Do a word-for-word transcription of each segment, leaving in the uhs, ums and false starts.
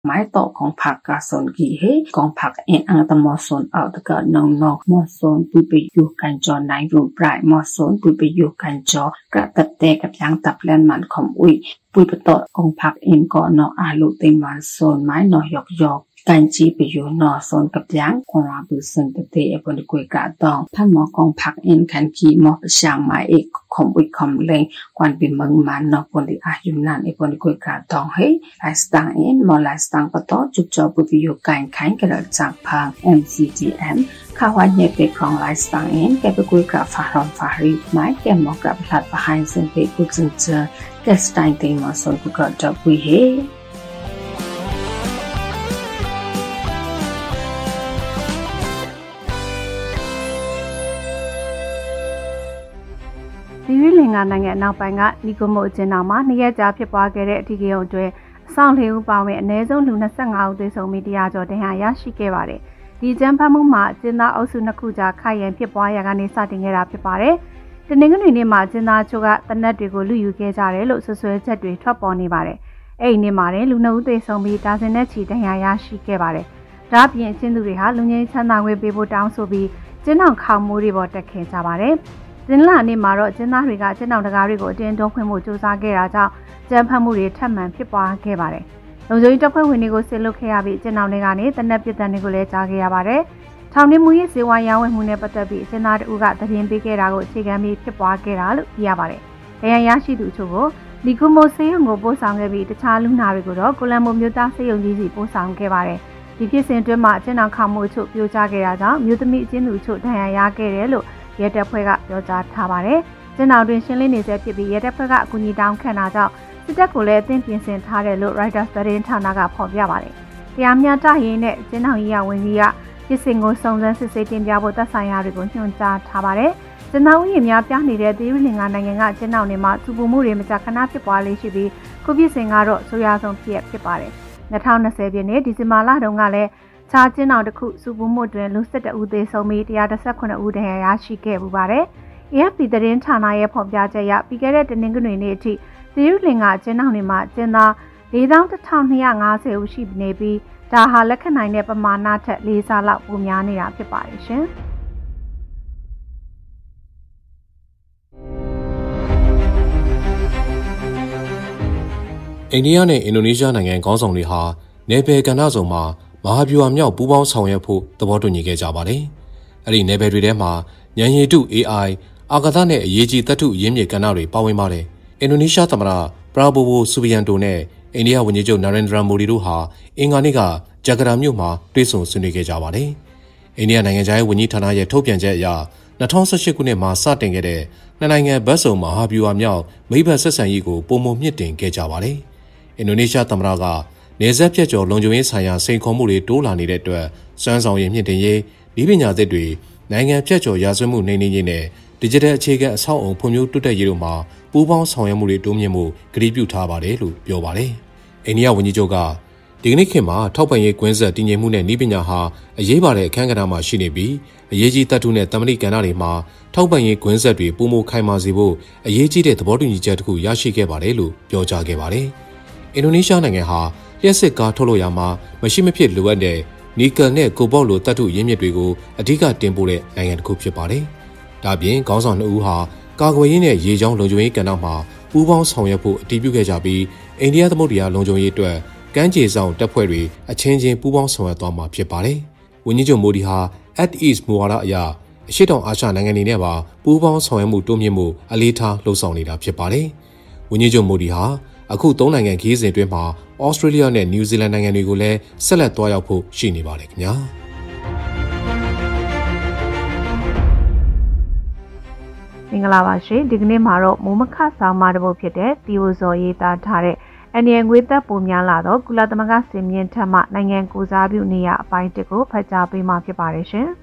ไม้ต่อของผักกาสนกี่เฮกองผักเอ็นอังตมอสนเอาตะกะนองนอกมอสนปุยไปอยู่กันจอไหนรูปรายมอสนปุยไปอยู่กันจอกระตัดแต่กับยางตับแลนมันของอุ้ยปุยปะตอกองผักเอ็นก่อนออาลูเต็มมาสนไม้นอยอกยอกการจีไปอยู่นอสนกับยางของราบุษนตะเตะบนกุยกะตองท่านหมอกองผักเอ็นขันกีหมอประชางมาเอกของอุ้ยคำเลงกวนเป็นเมืองมันนอกบนที่อายุนานเอกบนกุยกะตองเฮไลสตังเอ็นมอไลสตังปะตอจุดจอปุยไปอยู่การขันกระจากพัง เอ็ม ซี จี เอ็ม ข้าววันเยเปของไลสตังเอ็นแกไปกุยกะฟารอนฟารีไม้แกหมอกับหลัดประหารซึ่งไปกุจึงเจอแกสไตน์เต็มมาสนกุกะจับปุยเฮဒီရလင်္ကာနိုင်ငံနောက်ပိုင်းကနီကိုမိုအကျဉ်းတော်မှာနှစ်ရက်ကြာဖြစ်ပွားခဲ့တဲ့အထူးကိန်းတွေအဆောင်လေးဦးပါဝင်အနည်းဆုံးလူ၂၅ဦးသေဆုံးပြီးတရားကျော်တင်ဟာရရှိခဲ့ပါတယ်။ဒီကျန်းဖတ်မှုမှာကျင်းသားအုပ်စုနှစ်ခုကြာခိုင်ရန်ဖြစ်ပွားရာကနေစတင်ခဲ့တာဖြစ်ပါတယ်။တနင်္ဂနွေနေ့မှာကျင်းသားချို့ကတနက်တွေကိုလူယူခဲ့ကြတယ်လို့ဆွဆွဲချက်တွေထွက်ပေါ်နေပါတယ်။အဲ့ဒီနေ့မှာလည်းလူနှစ်ဦးသေဆုံးပြီးဒါဇင်နဲ့ချီတင်ဟာရရှိခဲ့ပါတယ်။ဒါ့အပြင်အချင်းသူတွေဟာလူငယ်ချမ်းသာငွေပေးဖို့တောင်းဆိုပြီးကျင်းတော်ခေါမိုးတွေပေါ်တက်ခဲ့ကြပါတယ်။ဇင်လာနေ့မှာတော့ကျင်းသားတွေကကျင်းတော်တကားတွေကိုအတင်းတွန်းခွင့်မှုစူးစမ်းခဲ့တာကြောင့်ကြမ်းဖက်မှုတွေထပ်မံဖြစ်ပွားခဲ့ပါတယ်။လုံခြုံရေးတပ်ဖွဲ့ဝင်တွေကိုဆစ်လွတ်ခဲ့ရပြီးကျင်းတော်တွေကနေတနက်ပစ်တန်းတွေကိုလည်းကြားခဲ့ရပါတယ်။ထောင်နှင်းမှုရေးစေဝါရောင်းဝယ်မှုနဲ့ပတ်သက်ပြီးကျင်းသားတဦးကသတင်းပေးခဲ့တာကိုအခြေခံပြီးဖြစ်ပွားခဲ့တာလို့သိရပါတယ်။ဒဏ်ရာရရှိသူအချို့ကိုလီကူမိုဆေးရုံကိုပို့ဆောင်ခဲ့ပြီးတခြားလူနာတွေကိုတော့ကိုလံဘိုမြို့သားဆေးရုံကြီးစီပို့ဆောင်ခဲ့ပါတယ်။ဒီဖြစ်စဉ်အတွင်းမှာကျင်းတော်ခေါမှုအချို့ပြိုကျခဲ့တာကြောင့်မြို့သမီးအချင်းသူအချို့ဒဏ်ရာရခဲ့တယ်လို့ရဲတပ်ဖွဲ့ကပြောကြားထားပါတယ်။ကျင်းတော်တွင်ရှင်းလင်းနေဆဲဖြစ်ပြီးရဲတပ်ဖွဲ့ကအကူအညီတောင်းခံတာကြောင့်စစ်တပ်ကိုလည်းအသင်းပြင်ဆင်ထားတယ်လို့ Reuters သတင်းဌာနကဖော်ပြပါတယ်။တရားမျှတရေးနဲ့ကျင်းတော်ရေးရဝန်ကြီးကပြည်စင်ကိုစုံစမ်းစစ်ဆေးတင်ပြဖို့တပ်ဆိုင်ရာတွေကိုညွှန်ကြားထားပါတယ်။ကျင်းတော်ရေးများပြနေတဲ့သီရိလင်္ကာနိုင်ငံကကျင်းတော်တွေမှာသူပုမှုတွေမကြာခဏဖြစ်ပွားလေးရှိပြီးခုပြည်စင်ကတော့ဆိုးရွားဆုံးဖြစ်ဖြစ်ပါတယ်။၂၀၂၀ပြည့်နှစ်ဒီဇင်ဘာလတုန်းကလည်းခြားကျင်းတော်တစ်ခုစူပူမှုတွင်လူ၁၁ဦးသေဆုံးပြီး၁၁၇ဦးဒဏ်ရာရရှိခဲ့ပူပါတယ်။ အေ အက်ဖ် ပီ သတင်းဌာနရဲ့ဖော်ပြချက်အရပြီးခဲ့တဲ့တနင်္ဂနွေနေ့အထိသီရိလင်္ကာကျင်းတော်တွေမှာကျင်းသား၄သောင်းတစ်ထောင်၂ရာ၅ဆယ်ဦးရှိနေပြီးဒါဟာလက်ခံနိုင်တဲ့ပမာဏထက်လေးဆလောက်ပိုများနေတာဖြစ်ပါတယ်ရှင်။အိန္ဒိယနဲ့အင်ဒိုနီးရှားနိုင်ငံခေါင်းဆောင်တွေဟာနယ်ပယ်ကဏ္ဍစုံမှာမဟာဗျူဟာမြောက်ပူးပေါင်းဆောင်ရွက်ဖို့သဘောတူညီခဲ့ကြပါတယ်။အဲ့ဒီနယ်ပယ်တွေထဲမှာဉာဏ်ရည်တု အေးအိုင် အာကာသနဲ့အရေးကြီးသတ္တုရင်းမြစ်ကဏ္ဍတွေပါဝင်ပါတယ်။အင်ဒိုနီးရှားသမ္မတပရာဘိုဘိုဆူဘီယန်တိုနဲ့အိန္ဒိယဝန်ကြီးချုပ်နာရင်ဒရာမိုဒီတို့ဟာအင်္ဂါနေ့ကဂျကာတာမြို့မှာတွေ့ဆုံဆွေးနွေးခဲ့ကြပါတယ်။အိန္ဒိယနိုင်ငံခြားရေးဝန်ကြီးဌာနရဲ့ထုတ်ပြန်ချက်အရ၂၀၁၈ခုနှစ်မှာစတင်ခဲ့တဲ့နှစ်နိုင်ငံဘက်စုံမဟာဗျူဟာမြောက်မိဘဆက်ဆံရေးကိုပုံမမြင့်တင်ခဲ့ကြပါတယ်။အင်ဒိုနီးရှားသမ္မတကနေဆက်ပြတ်ကျော်လုံခြုံရေးဆိုင်ရာစိန်ခေါ်မှုတွေတိုးလာနေတဲ့အတွက်စွမ်းဆောင်ရည်မြင့်တင်ရေးဤပညာသစ်တွေနိုင်ငံပြတ်ကျော်ရာဇဝတ်မှုနှိမ်နင်းရေးနဲ့ Digital အခြေခံအဆောက်အုံဖွံ့ဖြိုးတိုးတက်ရေးတို့မှာပူးပေါင်းဆောင်ရွက်မှုတွေတိုးမြင့်မှုကတိပြုထားပါတယ်လို့ပြောပါတယ်။အိန္ဒိယဝန်ကြီးချုပ်ကဒီကနေ့ခေတ်မှာထောက်ပံ့ရေးကွင်းဆက်တည်ငြိမ်မှုနဲ့ဤပညာဟာအရေးပါတဲ့အခန်းကဏ္ဍမှာရှိနေပြီးအရေးကြီးတတ်ထုနဲ့တမတိကဏ္ဍတွေမှာထောက်ပံ့ရေးကွင်းဆက်တွေပုံမခိုင်မာစေဖို့အရေးကြီးတဲ့သဘောတူညီချက်တစ်ခုရရှိခဲ့ပါတယ်လို့ပြောကြားခဲ့ပါတယ်။အင်ဒိုနီးရှားနိုင်ငံဟာလျှက်စစ်ကားထုတ်လုပ်ရာမှာမရှိမဖြစ်လိုအပ်တဲ့နီကယ်နဲ့ကိုဘော့လိုတတ်ထုရင်းမြစ်တွေကိုအဓိကတင်ပို့တဲ့နိုင်ငံတစ်ခုဖြစ်ပါတယ်။ဒါပြင်ခေါင်းဆောင်နှစ်ဦးဟာကာကွယ်ရေးနဲ့ရေကြောင်းလုံခြုံရေးကဏ္ဍမှာပူးပေါင်းဆောင်ရွက်ဖို့အတည်ပြုခဲ့ကြပြီးအိန္ဒိယသမုဒ္ဒရာလုံခြုံရေးအတွက်ကမ်းခြေဆောင်တပ်ဖွဲ့တွေအချင်းချင်းပူးပေါင်းဆောင်ရွက်သွားမှာဖြစ်ပါတယ်။ဝန်ကြီးချုပ်မိုဒီဟာ Act East မူဝါဒအရအရှေ့တောင်အာရှနိုင်ငံတွေနဲ့ပါပူးပေါင်းဆောင်ရွက်မှုတိုးမြင့်မှုအလေးထားလှုံ့ဆော်နေတာဖြစ်ပါတယ်။ဝန်ကြီးချုပ်မိုဒီဟာအခုသုံးနိုင်ငံခရီးစဉ်အတွင်းမှာဩစတြေးလျနဲ့နယူးဇီလန်နိုင်ငံတွေကိုလည်းဆက်လက်သွားရောက်ဖို့ရှိနေပါတယ်ခင်ဗျာမင်္ဂလာပါရှင်ဒီကနေ့မှာတော့မိုးမခဆောင်မတစ်ပုဒ်ဖြစ်တဲ့တီယိုဇော်ရေးသားထားတဲ့အန်ရန်ငွေသက်ပုံများလာတော့ကုလသမဂ္ဂစင်မြင့်ထက်မှနိုင်ငံကိုစားပြုနေရအပိုင်းတစ်ကိုဖတ်ကြားပေးမှာဖြစ်ပါတယ်ရှင်ဒ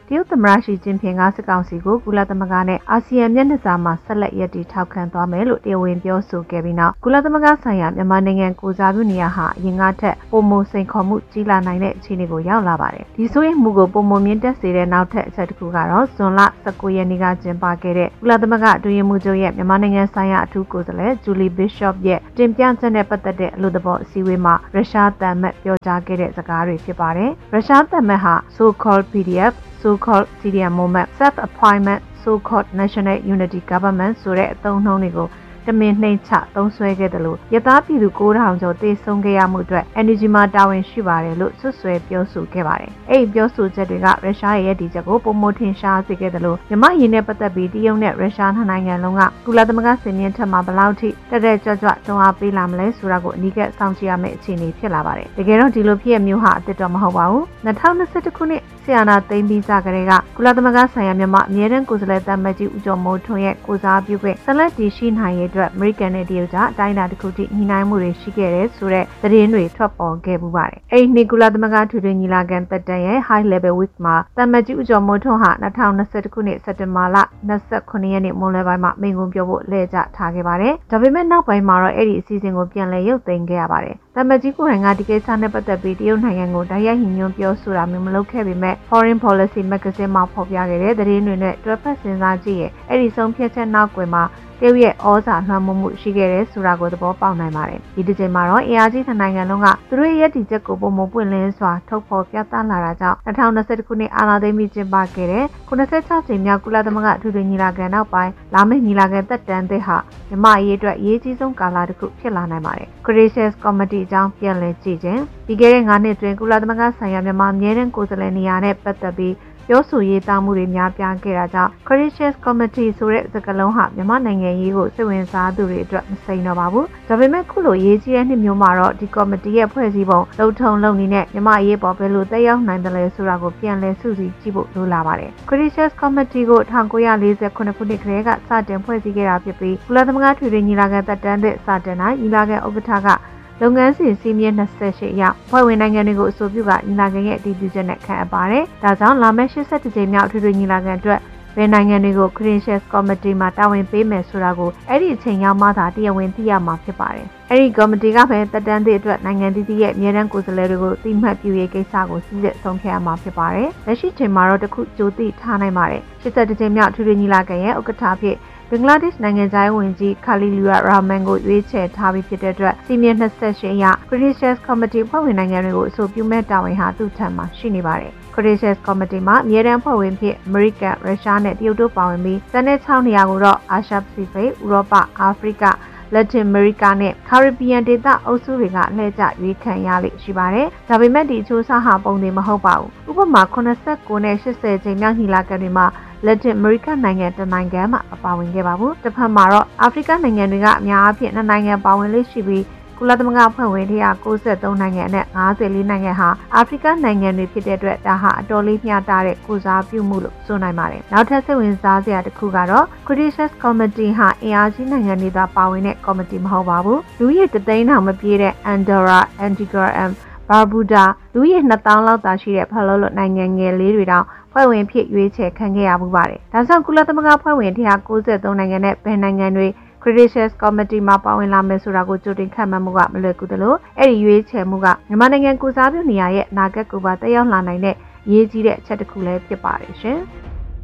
တရုတ်သမ္မတရှီကျင်းဖျင်ကစစ်ကောင်စီကိုကုလသမဂ္ဂနဲ့အာဆီယံမျက်နှာစာမှာဆက်လက်ရည်တည်ထောက်ခံသွားမယ်လို့တရားဝင်ပြောဆိုခဲ့ပြီးနောက်ကုလသမဂ္ဂဆိုင်ရာမြန်မာနိုင်ငံကိုစားပြုနေရဟာအရင်ကထက်ပုံမစိန်ခေါ်မှုကြီးလာနိုင်တဲ့အခြေအနေကိုရောက်လာပါတယ်ဒီဆိုရင်မှုကိုပုံမမြင့်တက်စေတဲ့နောက်ထပ်အချက်တစ်ခုကတော့ဇွန်လ၁၉ရက်နေ့ကကျင်းပခဲ့တဲ့ကုလသမဂ္ဂအတွင်းရေးမှူးချုပ်ရဲ့မြန်မာနိုင်ငံဆိုင်ရာအထူးကိုယ်စားလှယ်ဂျူလီဘစ်ရှော့ရဲ့တင်ပြချက်နဲ့ပတ်သက်တဲ့အလို့သဘောအစည်းအဝေးမှာရုရှားတန်မတ်ပြောကြားခဲ့တဲ့စကားတွေဖြစ်ပါတယ်ရုရှားတန်မတ်ဟာ so-called ပီ ဒီ အက်ဖ် so-called စီဒီ အမ် moment self-appointment so-called national unity government ဆိုတဲ့အသုံးအနှုန်းတွေကိုတမင်နှိမ့်ချသုံးစွဲခဲ့တယ်လို့ရသားပြည်သူကိုးထောင်ကျော်တေဆုံးခဲ့ရမှုအတွက် energy မှာတာဝန်ရှိပါတယ်လို့ဆွဆွဲပြောဆိုခဲ့ပါတယ်။အဲ့ဒီပြောဆိုချက်တွေကရုရှားရဲ့ဒီချက်ကိုပုံမထင်ရှားစေခဲ့တယ်လို့မြန်မာရင်းနဲ့ပတ်သက်ပြီးတရုတ်နဲ့ရုရှားနှစ်နိုင်ငံလုံးကကုလသမဂ္ဂစင်မြင့်ထက်မှာဘလောက်ထိတက်တက်ကြွကြွတွန်းအားပေးလာမလဲဆိုတာကိုအနီးကပ်စောင့်ကြည့်ရမယ့်အခြေအနေဖြစ်လာပါတယ်။တကယ်တော့ဒီလိုဖြစ်ရမျိုးဟာအစ်တော်မဟုတ်ပါဘူး။၂၀၂၁ခုနှစ်ဆီယနာသိမ်းပြီးစကတည်းကကုလသမဂ္ဂဆိုင်ရာမြန်မာအမြဲတမ်းကိုယ်စားလှယ်တမန်ကြီးဦးကျော်မိုးထွန်းရဲ့ကိုစားပြုခွင့်ဆက်လက်တည်ရှိနိုင်ရေးအတွက်အမေရိကန်နဲ့တရုတ်ကြားအတိုင်းအတာတစ်ခုထိညှိနှိုင်းမှုတွေရှိခဲ့တဲ့ဆိုတဲ့သတင်းတွေထွက်ပေါ်ခဲ့ပူပါတယ်။အဲဒီနေ့ကုလသမဂ္ဂထူထွေညီလာခံသက်တမ်းရဲ့ High Level Week မှာတမန်ကြီးဦးကျော်မိုးထွန်းဟာ၂၀၂၁ခုနှစ်စက်တင်ဘာလ၂၉ရက်နေ့မွန်းလွဲပိုင်းမှာမိန့်ခွန်းပြောဖို့လှည့်ကျထားခဲ့ပါတယ်။ဒါပေမဲ့နောက်ပိုင်းမှာတော့အဲ့ဒီအစီအစဉ်ကိုပြန်လည်ရုပ်သိမ်းခဲ့ရပါတယ်။တမန်ကြီးကိုယ်တိုင်ကဒီကိစ္စနဲ့ပတ်သက်ပြီးတရုတ်နိုင်ငံကိုတိုက်ရိုက်ညှိနှိုင်းပြောဆိုတာမျိုးမလုပ်ခဲ့ပေမဲ့ Foreign Policy Magazine မှာဖော်ပြခဲ့တဲ့သတင်းတွေနဲ့တွဲဖက်စဉ်းစားကြည့်ရင်အဲ့ဒီဆုံးဖြတ်ချက်နောက်ကွယ်မှာတရုတ်ရဲ့ဩဇာလွှမ်းမိုးမှုရှိခဲ့တဲ့ဆိုတာကိုသဘောပေါက်နိုင်ပါတယ်။ဒီတစ်ချိန်မှာတော့အင်အားကြီးနှစ်နိုင်ငံလုံးကသူတို့ရဲ့ရည်တည်ချက်ကိုပုံမပွင့်လင်းစွာထုတ်ဖော်ပြသလာတာကြောင့်၂၀၂၁ခုနှစ်အာဏာသိမ်းပြီးကျင်းပခဲ့တဲ့ခုနစ်ဆယ့်ခြောက်ကြိမ်မြောက်ကုလသမဂ္ဂထူထွေညီလာခံနောက်ပိုင်းလာမယ့်ညီလာခံသက်တမ်းသစ်ဟာမြန်မာအရေးအတွက်အရေးကြီးဆုံးကာလတစ်ခုဖြစ်လာနိုင်ပါတယ်။ Crisis Committee အကြောင်းပြန်လည်ကြည့်ခြင်းပြီးခဲ့တဲ့၅နှစ်တွင်ကုလသမဂ္ဂဆိုင်ရာမြန်မာအမြဲတမ်းကိုယ်စားလှယ်နေရာနဲ့ပတ်သက်ပြီးပြောဆိုရေးသားမှုတွေများပြားခဲ့တာကြောင့် Crisis Committee ဆိုတဲ့စကားလုံးဟာမြန်မာနိုင်ငံရေးကိုစိတ်ဝင်စားသူတွေအတွက်မစိမ့်တော့ပါဘူး။ဒါပေမဲ့ခုလိုရေးကြီးတဲ့နှစ်မျိုးမှာတော့ဒီ committee ရဲ့ဖွဲ့စည်းပုံလုံထုံလုံနည်းနဲ့မြန်မာအရေးပေါ်ဘယ်လိုသက်ရောက်နိုင်တယ်လဲဆိုတာကိုပြန်လည်စုစည်းကြည့်ဖို့လိုလာပါတယ်။ Crisis Committee ကို၁၉၄၉ခုနှစ်ကတည်းကစတင်ဖွဲ့စည်းခဲ့တာဖြစ်ပြီးကုလသမဂ္ဂထွေထွေညီလာခံသက်တမ်းသစ်စတင်တိုင်းညီလာခံဥက္ကဋ္ဌကလုပ်ငန်းစဉ်စီးမြင့်၂၈ရောက်ဖွဲ့ဝင်နိုင်ငံတွေကိုအဆိုပြုကညီလာခံရဲ့အတည်ပြုချက်နဲ့ခန့်အပ်ပါတယ်။ဒါကြောင့်လာမယ့်၈၁ကြိမ်မြောက်ထွေထွေညီလာခံအတွက်ဘယ်နိုင်ငံတွေကို Crisis Committee မှာတာဝန်ပေးမယ်ဆိုတာကိုအဲ့ဒီအချိန်ရောက်မှသာတရားဝင်သိရမှာဖြစ်ပါတယ်။အဲ့ဒီ committee ကပဲတက်တန်းသည့်အတွက်နိုင်ငံတည်တည်ရဲ့အမြဲတမ်းကိုယ်စားလှယ်တွေကိုသိမှတ်ပြုရေးကိစ္စကိုစီစစ်ဆုံးဖြတ်ရမှာဖြစ်ပါတယ်။လက်ရှိချိန်မှာတော့တခုကြိုသိထားနိုင်ပါတယ်။၈၁ကြိမ်မြောက်ထွေထွေညီလာခံရဲ့ဥက္ကဋ္ဌဖြစ်ဘင်္ဂလားဒေ့ရှ်နိုင်ငံသားဝန်ကြီးခါလီလူယာရာမန်ကိုရွေးချယ်ထားပြီးဖြစ်တဲ့အတွက်စီမီ၂၈ရ Crisis Committee ဖွဲ့ဝင်နိုင်ငံတွေကိုအဆိုပြုမဲ့တာဝန်ဟာသူ့ထံမှာရှိနေပါတယ်။ Crisis Committee မှာအမြဲတမ်းဖွဲ့ဝင်ဖြစ်အမေရိကန်ရုရှားနဲ့တရုတ်တို့ပါဝင်ပြီးစတဲ့၆နေရာကိုတော့အာရှပစိဖိတ်ဥရောပအာဖရိကလက်တင်အမေရိကနဲ့ကာရစ်ဘီယန်ဒေသအုပ်စုတွေကအလှည့်ကျရွေးခံရလိမ့်ရှိပါတယ်။ဒါပေမဲ့ဒီအချိုးအစားဟာပုံသေးမဟုတ်ပါဘူး။ဥပမာ၈၉နဲ့၈၀ကြိမ်မြောက်ညီလာခံတွေမှာလက်တင်အမေရိကနိုင်ငံတနိုင်ငံမှမပါဝင်ခဲ့ပါဘူး။တစ်ဖက်မှာတော့အာဖရိကနိုင်ငံတွေကအများအပြားနှစ်နိုင်ငံပါဝင်လိမ့်ရှိပြီးကုလသမဂ္ဂဖွဲ့ဝင်တစ်ရာ၉၃နိုင်ငံနဲ့၅၄နိုင်ငံဟာအာဖရိကနိုင်ငံတွေဖြစ်တဲ့အတွက်ဒါဟာအတော်လေးမျှတတဲ့ကုစားပြုမှုလို့ဆိုနိုင်ပါတယ်။နောက်ထပ်စိတ်ဝင်စားစရာတစ်ခုကတော့ Crisis Committee ဟာအင်အားကြီးနိုင်ငံတွေသာပါဝင်တဲ့ committee မဟုတ်ပါဘူး။လူရဲ့တသိန်းတောင်မပြည့်တဲ့ Andorra, Antigua and Barbuda လူရဲ့နှစ်သောင်းလောက်သာရှိတဲ့ဖလောလောနိုင်ငံငယ်လေးတွေတောင်ဖွဲ့ဝင်ဖြစ်ရွေးချယ်ခံခဲ့ရမှုပါတယ်။ဒါကြောင့်ကုလသမဂ္ဂဖွဲ့ဝင်တစ်ရာ၉၃နိုင်ငံနဲ့ဘယ်နိုင်ငံတွေCrisis Committee မှာပါဝင်လာမယ်ဆိုတာကိုကြိုတင်ခန့်မှန်းမှုကမလွယ်ကူသလိုအဲ့ဒီရွေးချယ်မှုကမြန်မာနိုင်ငံကိုစားပြုနေရရဲ့အနာဂတ်ကိုပါတက်ရောက်လာနိုင်တဲ့အရေးကြီးတဲ့အချက်တစ်ခုလည်းဖြစ်ပါတယ်ရှင်။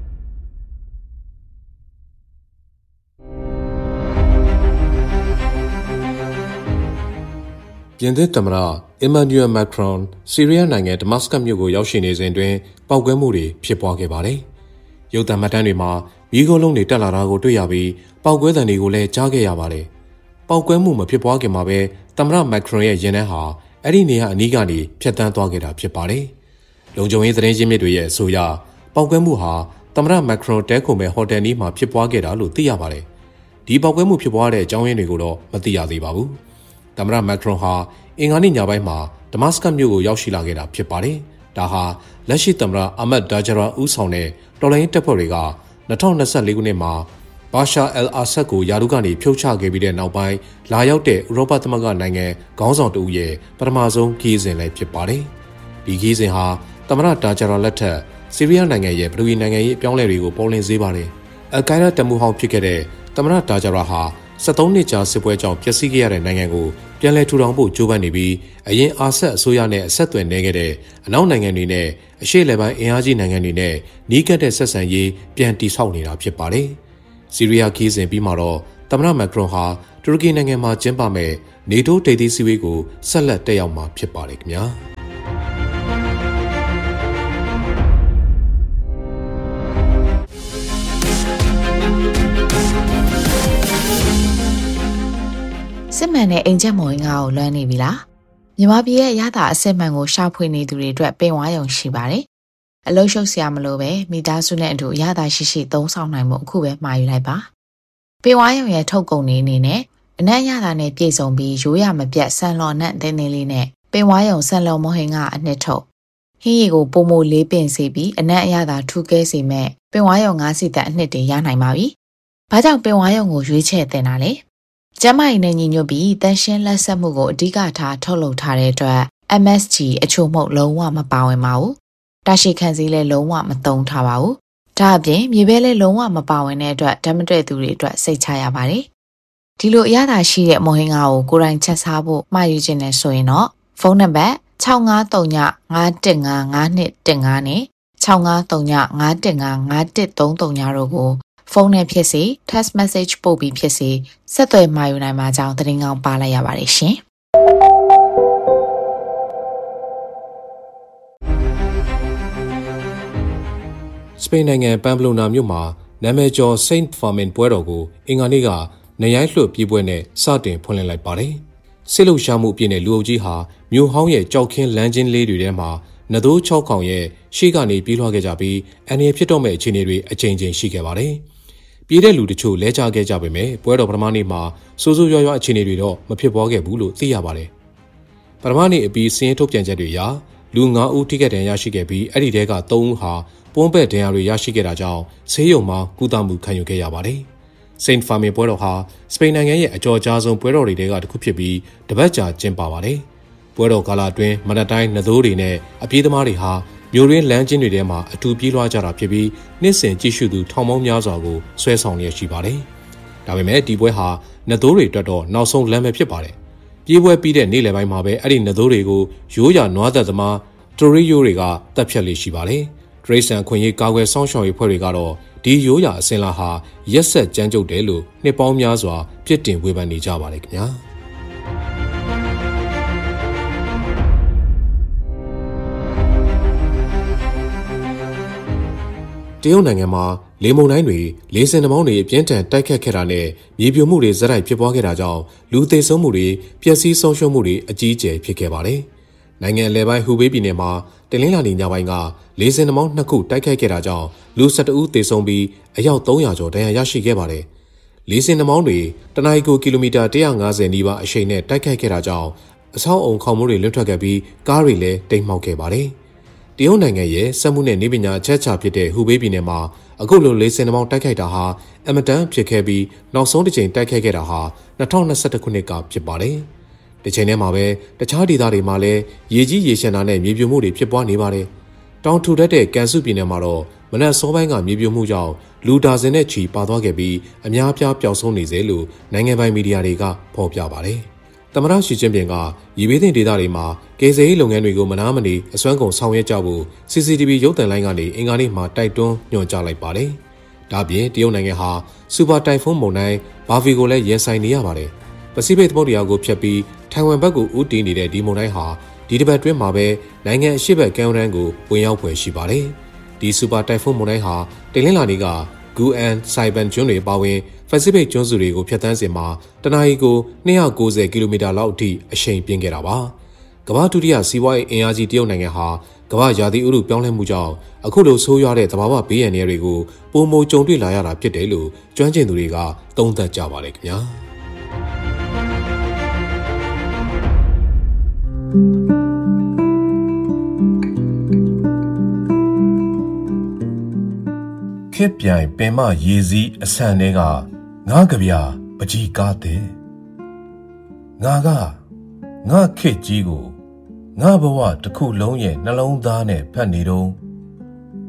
ပြင်သစ်သမ္မတအီမန်နျူယ်မက်ခရွန်ဆီးရီးယားနိုင်ငံဒမတ်စကတ်မြို့ကိုရောက်ရှိနေစဉ်တွင်ပောက်ကွဲမှုတွေဖြစ်ပွားခဲ့ပါတယ်။ရုပ်သံမှတ်တမ်းတွေမှာမီးခိုးလုံးတွေတက်လာတာကိုတွေ့ရပြီးပောက်ကွဲသံတွေကိုလည်းကြားခဲ့ရပါတယ်။ပောက်ကွဲမှုမဖြစ်ပွားခင်မှာပဲသမ္မတမက်ခရွန်ရဲ့ယာဉ်တန်းဟာအဲ့ဒီနေရာအနီးကနေဖြတ်တန်းသွားခဲ့တာဖြစ်ပါတယ်။လုံခြုံရေးသတင်းရင်းမြစ်တွေရဲ့အဆိုအရပောက်ကွဲမှုဟာသမ္မတမက်ခရွန်တဲခုံမဲ့ဟိုတယ်နီးမှာဖြစ်ပွားခဲ့တာလို့သိရပါတယ်။ဒီပောက်ကွဲမှုဖြစ်ပွားတဲ့အကြောင်းရင်းတွေကိုတော့မသိရသေးပါဘူး။သမ္မတမက်ခရွန်ဟာအင်္ဂါနေ့ညပိုင်းမှာဒမတ်စကတ်မြို့ကိုရောက်ရှိလာခဲ့တာဖြစ်ပါတယ်။ဒါဟာလက်ရှိသမ္မတအာမတ်ဒါဂျရာဦးဆောင်တဲ့တော်လှန်ရေးတပ်ဖွဲ့တွေက၂၀၂၄ခုနှစ်မှာဘာရှာအယ်အာဆတ်ကိုယာရုကနေဖြုတ်ချခဲ့ပြီးတဲ့နောက်ပိုင်းလာရောက်တဲ့ဥရောပသမဂ္ဂနိုင်ငံခေါင်းဆောင်တဦးရဲ့ပထမဆုံးခီးစဉ်လည်းဖြစ်ပါတယ်။ဒီခီးစဉ်ဟာသမ္မတဒါဂျရာလက်ထက်ဆီးရီးယားနိုင်ငံရဲ့ပထဝီနိုင်ငံရေးအပြောင်းအလဲတွေကိုပေါ်လွင်စေပါတယ်။အယ်ကိုင်ဒါတမှုဟောင်းဖြစ်ခဲ့တဲ့သမ္မတဒါဂျာရာဟာဆယ်သုံးနှစ်ကြာစစ်ပွဲကြောင့်ပျက်စီးခဲ့ရတဲ့နိုင်ငံကိုပြန်လည်ထူထောင်ဖို့ကြိုးပမ်းနေပြီးအရင်အာဆတ်အစိုးရနဲ့အဆက်အသွယ်နေခဲ့တဲ့အနောက်နိုင်ငံတွေနဲ့အရှေ့လက်ပိုင်းအင်အားကြီးနိုင်ငံတွေနဲ့နီးကပ်တဲ့ဆက်ဆံရေးပြန်တည်ဆောက်နေတာဖြစ်ပါတယ်။ဆီးရီးယားခီးစဉ်ပြီးမှတော့သမ္မတမက်ခရွန်ဟာတူရကီနိုင်ငံမှာကျင်းပမဲ့နေတိုးထိပ်သီးစည်းဝေးကိုဆက်လက်တက်ရောက်မှာဖြစ်ပါတယ်ခင်ဗျာ။စစ်မှန်တဲ့အင်ဂျင်မော်ငါကိုလွှမ်းနေပြီလားမြန်မာပြည်ရဲ့ရတာအစစ်မှန်ကိုရှာဖွေနေသူတွေအတွက်ပင်ဝါရုံရှိပါတယ်အလုံးရှုပ်စရာမလိုပဲမိသားစုနဲ့အတူရတာရှိရှိသုံးဆောင်နိုင်မှုအခုပဲမှာယူလိုက်ပါပင်ဝါရုံရဲ့ထုတ်ကုန်နေအနေနဲ့အနက်ရတာနဲ့ပြည်စုံပြီးရိုးရမပြတ်ဆန်လော်နဲ့တင်းတင်းလေးနဲ့ပင်ဝါရုံဆန်လော်မဟင်ကအနှစ်ထုတ်ဟင်းရီကိုပုံမိုလေးပင်စီပြီးအနက်အရတာထူးကဲစီမဲ့ပင်ဝါရုံငါးစီတက်အနှစ်တွေရနိုင်ပါပြီဘာကြောင့်ပင်ဝါရုံကိုရွေးချယ်တင်တာလဲကျမကြီးနဲ့ညီညွတ်ပြီးတန်ရှင်းလက်ဆက်မှုကိုအဓိကထားထုတ်လုပ်ထားတဲ့အတွက် M S G အချို့မှုလုံးဝမပါဝင်ပါဘူး။တာရှိခံစည်းလည်းလုံးဝမသုံးထားပါဘူး။ဒါအပြင်မြေပဲလည်းလုံးဝမပါဝင်တဲ့အတွက်ဓာတ်မတွေ့သူတွေအတွက်စိတ်ချရပါတယ်။ဒီလိုအရသာရှိတဲ့မော်ဟင်ငါကိုကိုယ်တိုင်ချက်စားဖို့မှာယူခြင်းနဲ့ဆိုရင်တော့ဖုန်းနံပါတ်၆၅၃ည၅၁၅၅၂၁၅နဲ့၆၅၃ည၅၁၅၅၅၁၃၃တို့ကိုဖုန်းနဲ့ဖြစ်စေ text message ပို့ပြီးဖြစ်စေဆက်သွယ်မှာယူနိုင်မှာကြောင်းသတင်းကောင်းပါလိုက်ရပါတယ်ရှင်။စပိန်နိုင်ငံပမ်ပလိုနာမြို့မှာနာမည်ကျော် Saint Fermin ပွဲတော်ကိုအင်္ဂါနေ့ကနေရိုင်းလွှတ်ပြေးပွဲနဲ့စတင်ဖွင့်လှစ်လိုက်ပါတယ်။စစ်လုံရှားမှုအပြည့်နဲ့လူအုပ်ကြီးဟာမြို့ဟောင်းရဲ့ကြောက်ခင်းလမ်းချင်းလေးတွေထဲမှာနသိုးချောက်ခေါင်ရဲ့ရှေ့ကနေပြေးလွှားခဲ့ကြပြီးအန်ရဖြစ်တော့မဲ့အခြေအနေတွေအချိန်ချင်းရှိခဲ့ပါတယ်။ပြေးတဲ့လူတချို့လဲကျခဲ့ကြပေမဲ့ပွဲတော်ပထမနေ့မှာစိုးစိုးရွားရွားအခြေအနေတွေတော့မဖြစ်ပေါ်ခဲ့ဘူးလို့သိရပါတယ်။ပထမနေ့အပြီးစင်းထုတ်ပြန်ချက်တွေအရလူငါးဦးထိခိုက်ဒဏ်ရာရှိခဲ့ပြီးအဲ့ဒီထဲကသုံးဦးဟာပွန်းပဲ့ဒဏ်ရာတွေရရှိခဲ့တာကြောင့်ဆေးရုံမှာကုသမှုခံယူခဲ့ရပါတယ်။ Saint Fermin ပွဲတော်ဟာစပိန်နိုင်ငံရဲ့အကျော်ကြားဆုံးပွဲတော်တွေကတစ်ခုဖြစ်ပြီးတပတ်ကြာကျင်းပပါတယ်။ပွဲတော်ကာလအတွင်းမနက်တိုင်းနသိုးတွေနဲ့အပြေးသမားတွေဟာမြို့ရင်းလမ်းချင်းတွေထဲမှာအထူးပြေးလွှားကြတာဖြစ်ပြီးနှစ်စဉ်ကြည့်ရှုသူထောင်ပေါင်းများစွာကိုဆွဲဆောင်ရရှိပါတယ်။ဒါပေမဲ့ဒီပွဲဟာနသိုးတွေအတွက်တော့နောက်ဆုံးလမ်းပဲဖြစ်ပါတယ်။ပြေးပွဲပြီးတဲ့နေ့လယ်ပိုင်းမှာပဲအဲ့ဒီနသိုးတွေကိုရိုးရာနွားသက်သမားတိုရီယိုတွေကတပ်ဖြတ်လေးရှိပါတယ်။ဒရိတ်ဆန်ခွင့်ရေးကာကွယ်စောင့်ရှောက်ရေးဖွဲ့တွေကတော့ဒီရိုးရာအစင်လာဟာရက်ဆက်ကြမ်းကြုတ်တယ်လို့နှစ်ပေါင်းများစွာပြစ်တင်ဝေဖန်နေကြပါတယ်ခင်ဗျာတရုတ်နိုင်ငံမှာလေမုန်တိုင်းတွေလေဆင်နှမောင်းတွေအပြင်းထန်တိုက်ခတ်ခဲ့တာနဲ့မြေပြိုမှုတွေဇက်တိုက်ဖြစ်ပွားခဲ့တာကြောင့်လူသေဆုံးမှုတွေပျက်စီးဆုံးရှုံးမှုတွေအကြီးအကျယ်ဖြစ်ခဲ့ပါတယ်နိုင်ငံအလဲပိုင်းဟူဘေးပြည်နယ်မှာတနင်္လာနေ့ညပိုင်းကလေဆင်နှမောင်းနှစ်ခုတိုက်ခိုက်ခဲ့တာကြောင့်လူ၁၁ဦးသေဆုံးပြီးအယောက်သုံးရာကျော်ဒဏ်ရာရရှိခဲ့ပါတယ်။လေဆင်နှမောင်းတွေတနအီကိုကီလိုမီတာ၁၅၀နီးပါးအရှိန်နဲ့တိုက်ခိုက်ခဲ့တာကြောင့်အဆောက်အုံခေါင်မိုးတွေလွတ်ထွက်ခဲ့ပြီးကားတွေလည်းတိမ်မှောက်ခဲ့ပါတယ်။တရုတ်နိုင်ငံရဲ့စက်မှုနဲ့နေပညာအချက်အချာဖြစ်တဲ့ဟူဘေးပြည်နယ်မှာအခုလိုလေဆင်နှမောင်းတိုက်ခိုက်တာဟာအမတန်ဖြစ်ခဲ့ပြီးနောက်ဆုံးတစ်ချိန်တိုက်ခိုက်ခဲ့တာဟာ၂၀၂၁ခုနှစ်ကဖြစ်ပါတယ်။ဒီချိန်ထဲမှာပဲတခြားဒေသတွေမှာလည်းရေကြီးရေရှမ်းတာနဲ့မြေပြိုမှုတွေဖြစ်ပွားနေပါတယ်။တောင်ထူထပ်တဲ့ကန်စုပြည်နယ်မှာတော့မနက်စောပိုင်းကမြေပြိုမှုကြောင့်လူဒါဇင်နဲ့ချီပါသွားခဲ့ပြီးအများအပြားပျောက်ဆုံးနေစေလို့နိုင်ငံပိုင်မီဒီယာတွေကဖော်ပြပါတယ်။သမ္မတရှီကျင်းပင်ကရေဘေးသင့်ဒေသတွေမှာကယ်ဆယ်ရေးလုပ်ငန်းတွေကိုမနာမနေအစွမ်းကုန်ဆောင်ရွက်ကြဖို့ C C T V ရုပ်သံလိုင်းကနေအင်္ဂါနေ့မှာတိုက်တွန်းညွှန်ကြားလိုက်ပါတယ်။ဒါ့အပြင်တရုတ်နိုင်ငံဟာစူပါတိုင်ဖုန်းမုန်တိုင်းဘာဗီကိုလည်းရင်ဆိုင်နေရပါတယ်။ပစိဖိတ်သမုဒ္ဒရာကိုဖျက်ပြီးထိုင်ဝမ်ဘက်ကိုဦးတည်နေတဲ့ဒီမုန်တိုင်းဟာဒီတစ်ပတ်တွင်းမှာပဲနိုင်ငံအရှေ့ဘက်ကမ်းရိုးတန်းကိုဝင်ရောက်ဖွယ်ရှိပါတယ်။ဒီစူပါတိုင်ဖုန်းမုန်တိုင်းဟာတနင်္လာနေ့ကဂူအန်ဆိုင်ဘန်ကျွန်းတွေပါဝင်ပစိဖိတ်ကျွန်းစုတွေကိုဖျက်ဆီးစဉ်မှာတနအီကို၂၉၀ကီလိုမီတာလောက်အထိအရှိန်ပြင်းခဲ့တာပါ။ကမ္ဘာဒုတိယစီးပွားရေးအင်အားကြီးတရုတ်နိုင်ငံဟာကမ္ဘာရာသီဥတုပြောင်းလဲမှုကြောင့်အခုလိုဆိုးရွားတဲ့သဘာဝဘေးအန္တရာယ်တွေကိုပုံမကြုံတွေ့လာရတာဖြစ်တယ်လို့ကျွမ်းကျင်သူတွေကသုံးသပ်ကြပါတယ်ခင်ဗျာ။ခေပြိုင်ပင်မရေစည်းအဆန်တွေကငါးကဗျာပကြီးကားတဲ့ငါကငါခေကြီးကိုငါဘဝတစ်ခုလုံးရဲ့နှလုံးသားနဲ့ဖတ်နေတော့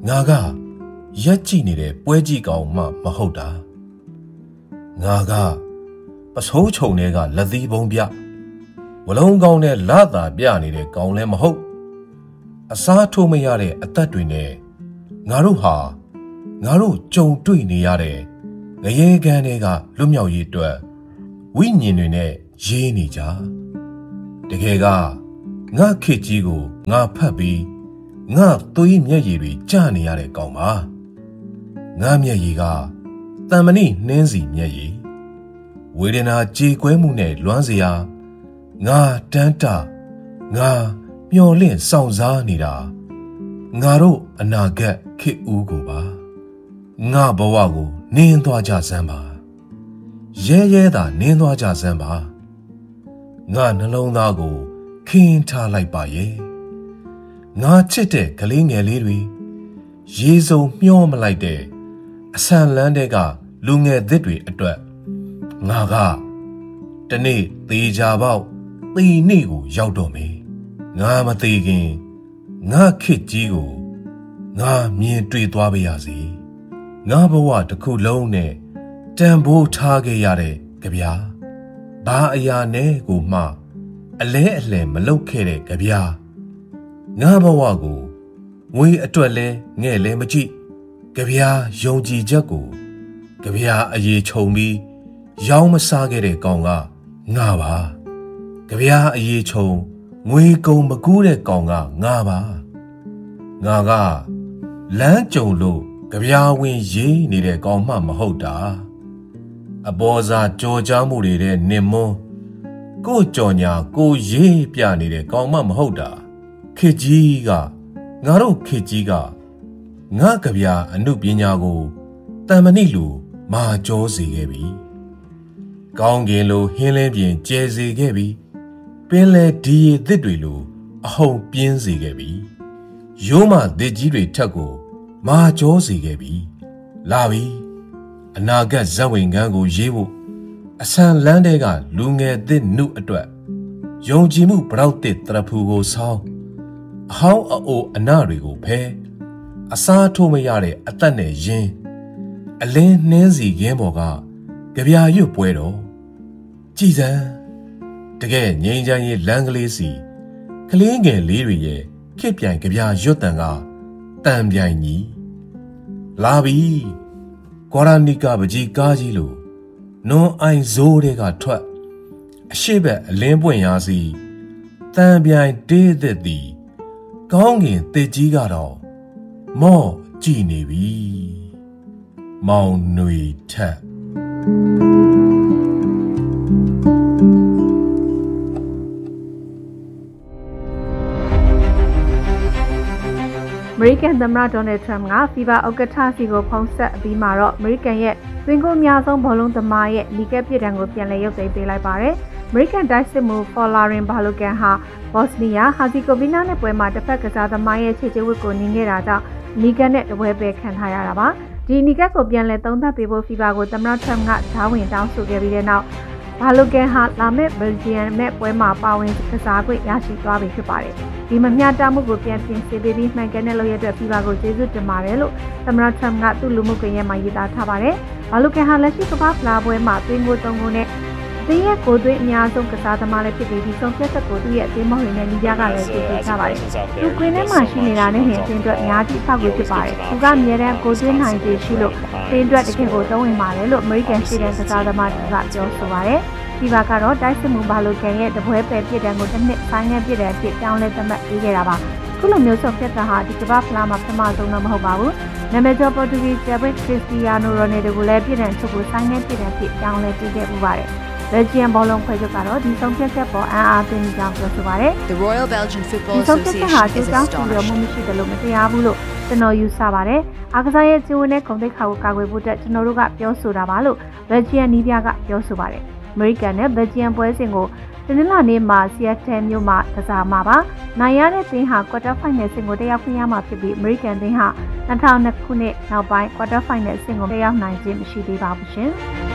ငါကရက်ကြည့်နေတဲ့ပွဲကြည့်ကောင်မှမဟုတ်တာငါကပစိုးချုံတွေကလက်သီးပုံပြဝလုံးကောင်းနဲ့လာတာပြနေတဲ့ကောင်လည်းမဟုတ်အစားထိုးမရတဲ့အသက်တွေနဲ့ငါတို့ဟာငါတို့ကြုံတွေ့နေရတဲ့ငရေကန်တွေကလွတ်မြောက်ရေးအတွက်ဝိညာဉ်တွေနဲ့ရေးနေကြတကယ်ကငါခေတ်ကြီးကိုငါဖတ်ပြီးငါသွေးမျက်ရည်တွေကျနေရတဲ့ကောင်ပါငါမျက်ရည်ကတန်မဏိနှင်းစီမျက်ရည်ဝေဒနာကြေကွဲမှုနဲ့လွမ်းစရာငါတန်းတငါမျော်လင့်ဆောင်စားနေတာငါတို့အနာဂတ်ခေတ်ဦးကိုပါငါဘဝကိုနင်းသွားကြစမ်းပါရဲရဲသာနင်းသွားကြစမ်းပါငါနှလုံးသားကိုခင်းထားလိုက်ပါရဲ့ငါချစ်တဲ့ကလေးငယ်လေးတွေရေစုံမျောမလိုက်တဲ့အဆန်လန်းတဲ့ကလူငယ်သစ်တွေအတွက်ငါကတနေ့သေးကြပေါက်သေနေ့ကိုရောက်တော့မယ်ငါမသေးခင်ငါခေတ်ကြီးကိုငါမြင်တွေ့သွားပါရစေငါဘဝတစ်ခုလုံးနဲ့တန်ဖိုးထားခဲ့ရတဲ့ကြပြားဘာအရာနဲ့ကိုမှအလဲအလှယ်မလုပ်ခဲ့တဲ့ကြပြားငါဘဝကိုငွေအတွက်လဲငဲ့လဲမကြည့်ကြပြားယုံကြည်ချက်ကိုကြပြားအရေးချုံပြီးရောင်းမစားခဲ့တဲ့ကောင်ကငါပါကြပြားအရေးချုံငွေကုန်မကူးတဲ့ကောင်ကငါပါငါကလမ်းကြုံလို့ကြပြားဝင်ရေးနေတဲ့ကောင်မှမဟုတ်တာအပေါ်စားကြော်ကြားမှုတွေတဲ့နင်မွန်းကိုကြော်ညာကိုရေးပြနေတဲ့ကောင်မှမဟုတ်တာခေကြီးကငါတို့ခေကြီးကငါကြပြားအနုပညာကိုတန်မဏိလူမာကြောစေခဲ့ပြီကောင်းကင်လိုဟင်းလင်းပြင်ကျဲစေခဲ့ပြီပင်လေဒီရည်သစ်တွေလိုအဟုန်ပြင်းစေခဲ့ပြီရိုးမသစ်ကြီးတွေထက်ကိုမာကြောစေခဲ့ပြီလာပြီအနာဂတ်ဇက်ဝင်ကန်းကိုရေးဖို့အဆန်လန်းတဲ့ကလူငယ်သစ်နုအတွက်ယုံကြည်မှုပရောက်တဲ့တရဖူကိုဆောင်းအဟောင်းအအိုအနာတွေကိုဖဲအစားထိုးမရတဲ့အသက်နဲ့ရင်းအလင်းနှင်းစီခင်းပေါ်ကကြပြာရွတ်ပွဲတော်ကြည်စံတကယ်ငိမ့်ချမ်းရေးလမ်းကလေးစီကလေးငယ်လေးတွေရဲ့ခေပြိုင်ကြပြာရွတ်တန်ကတန်ပြိုင်ကြီးလာပြီကွာရနီကာပကြီးကားကြီးလိုနွန်အိုင်ဇိုးတွေကထွက်အရှိဘက်အလင်းပွင့်ရာစီတန်ပြိုင်တေးသက်သည်ကောင်းကင်တစ်ကြီးကတော့မော့ကြည့်နေပြီမောင်နွေထက်အမေရိကန်သမ္မတဒေါ်နယ်ထရမ့်ကဖီဗာဥက္ကဋ္ဌစီကိုဖုန်းဆက်အပြီးမှာတော့အမေရိကန်ရဲ့သွင်းကိုအများဆုံးဘောလုံးသမားရဲ့နီကက်ပြစ်ဒဏ်ကိုပြန်လည်ရုပ်သိမ်းပေးလိုက်ပါတယ်။အမေရိကန်တိုက်စစ်မှုဖော်လာရင်ဘာလိုကန်ဟာဘော့စနီးယားဟာဇီကိုဗီနာနဲ့ပွဲမှာတစ်ဖက်ကစားသမားရဲ့ခြေချဝတ်ကိုနင်းခဲ့တာကြောင့်နီကက်နဲ့တပွဲပဲခံထားရတာပါ။ဒီနီကက်ကိုပြန်လည်သုံးသပ်ပေးဖို့ဖီဗာကိုသမ္မတထရမ့်ကဓာဝင်တောင်းဆိုခဲ့ပြီးတဲ့နောက်ဘာလိုကန်ဟာလာမယ့်ဘယ်လ်ဂျီယံနဲ့ပွဲမှာပါဝင်ကစားခွင့်ရရှိသွားပြီဖြစ်ပါတယ်။ဒီမမျှတမှုကိုပြန်ပြင်ဆင်ပေးပြီးမှန်ကန်တဲ့လုပ်ရတဲ့ဖီဗာကိုကျေးဇူးတင်ပါတယ်လို့သမ္မတထရမ့်ကသူ့လူမှုကွန်ရက်မှာရေးသားထားပါတယ်။ဘာလိုကန်ဟာလက်ရှိကမ္ဘာဖလားပွဲမှာသွင်းကိုသုံးကိုနဲ့သင်းရဲ့ကိုသွင်းအများဆုံးကစားသမားလည်းဖြစ်ပြီးဒီဆုံးဖြတ်ချက်ကိုသူ့ရဲ့အသင်းမဟုတ်တဲ့မီဒီယာကလည်းသိသိထားပါတယ်။သူကွင်းထဲမှာရှိနေတာနဲ့ဟင်အသင်းအတွက်အများကြီးဖောက်ကွေးဖြစ်ပါတယ်။သူကအမြဲတမ်းကိုသွင်းနိုင်သေးရှိလို့အသင်းအတွက်တကယ်ကိုသုံးဝင်ပါတယ်လို့အမေရိကန်ရှိတဲ့ကစားသမားကပြောဆိုပါတယ်။ဒီဘက်ကတော့တိုက်စစ်မှုဘာလိုကန်ရဲ့တပွဲပယ်ပြစ်ဒဏ်ကိုတစ်နှစ်ဆိုင်ငယ်ပြစ်ဒဏ်အဖြစ်တောင်းလဲသတ်မှတ်ပေးခဲ့တာပါ။ခုလိုမျိုးဆုံးဖြတ်တာဟာဒီကမ္ဘာဖလားမှာပထမဆုံးတော့မဟုတ်ပါဘူး။နာမည်ကျော်ပေါ်တူဂီကျယ်ဘရစ်ခရစ္စတီယာနိုရိုနယ်ဒိုကိုလည်းပြစ်ဒဏ်ချုပ်ကိုဆိုင်ငယ်ပြစ်ဒဏ်အဖြစ်တောင်းလဲပေးခဲ့ပူပါတယ်။ဘယ်လ်ဂျီယံဘောလုံးဖွဲ့ချုပ်ကတော့ဒီဆုံးဖြတ်ချက်ပေါ်အံ့အားသင့်ကြောင်းပြောဆိုပါတယ်။ The Royal Belgian Football Association is astonishing မရှိတယ်လို့မတရားဘူးလို့ကျွန်တော်ယူဆပါတယ်။အားကစားရဲ့ကျိုးနဲ့ဂုဏ်သိက္ခာကိုကာကွယ်ဖို့အတွက်ကျွန်တော်တို့ကပြောဆိုတာပါလို့ဘယ်လ်ဂျီယံနီးပြကပြောဆိုပါတယ်။အမေရိကန်နဲ့ဘယ်လ်ဂျီယံပွဲစဉ်ကိုတနင်္လာနေ့မှာဆီယက်တယ်မြို့မှာကစားမှာပါ။နိုင်ရတဲ့သင်းဟာကွာတာဖိုင်နယ်ဆင့်ကိုတက်ရောက်ခွင့်ရမှာဖြစ်ပြီးအမေရိကန်သင်းဟာ၂၀၀၂ခုနှစ်နောက်ပိုင်းကွာတာဖိုင်နယ်ဆင့်ကိုတက်ရောက်နိုင်ခြင်းမရှိသေးပါဘူးရှင်။